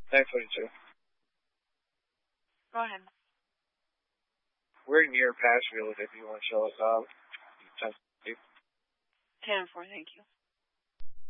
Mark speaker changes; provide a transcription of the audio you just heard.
Speaker 1: 9:22.
Speaker 2: Go ahead.
Speaker 1: We're near Passfield if you want to show us out. 10:4.
Speaker 2: 10-4, thank you.